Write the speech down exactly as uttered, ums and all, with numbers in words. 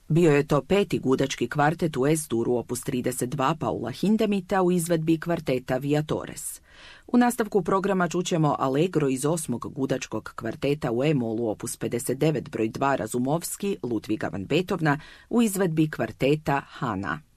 Bio je to peti gudački kvartet u Es-duru opus trideset dva Paula Hindemita u izvedbi kvarteta Viatores. U nastavku programa čućemo Allegro iz osmog gudačkog kvarteta u E-molu opus pedeset devet broj dva Razumovski Ludviga van Beethovna u izvedbi kvarteta Hana.